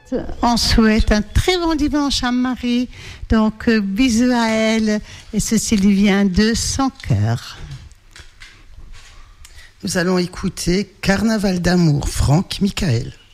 On souhaite un très bon dimanche à Marie. Donc, bisous à elle. Et ceci lui vient de son cœur. Nous allons écouter Carnaval d'amour, Franck Michael.